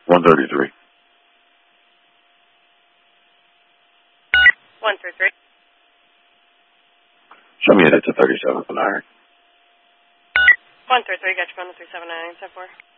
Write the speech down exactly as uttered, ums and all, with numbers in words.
one thirty-three. one thirty-three. Show me it at the thirty-seventh and iron. one thirty-three, got you on the three seven nine seven four.